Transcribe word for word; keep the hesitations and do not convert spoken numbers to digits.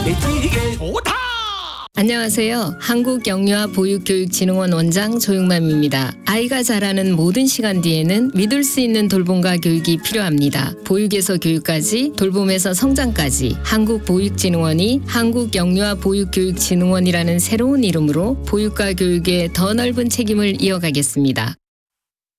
되게 좋다. 안녕하세요. 한국영유아보육교육진흥원 원장 조용맘입니다. 아이가 자라는 모든 시간 뒤에는 믿을 수 있는 돌봄과 교육이 필요합니다. 보육에서 교육까지, 돌봄에서 성장까지 한국보육진흥원이 한국영유아보육교육진흥원이라는 새로운 이름으로 보육과 교육에 더 넓은 책임을 이어가겠습니다.